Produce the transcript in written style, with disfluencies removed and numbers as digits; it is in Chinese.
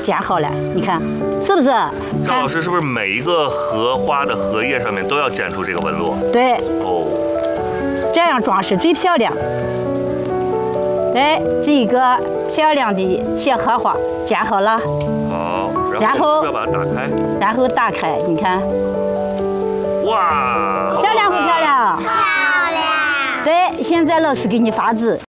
剪好了，你看是不是？ 赵老师是不是每一个荷花的荷叶上面都要剪出这个纹路？ 对。 哦。 这样装饰最漂亮。来，这个漂亮的小荷花剪好了。 好，然后要把它打开。 然后打开，你看。 哇， 漂亮不漂亮？ 漂亮。 对，现在老师给你发纸。